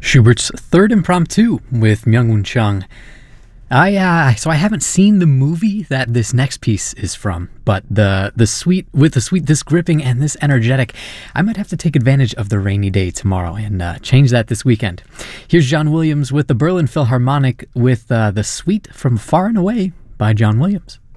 Schubert's Third Impromptu with Myung-Whun Chung. So I haven't seen the movie that this next piece is from, but the suite, this gripping and this energetic, I might have to take advantage of the rainy day tomorrow and change that this weekend. Here's John Williams with the Berlin Philharmonic with the suite from Far and Away by John Williams.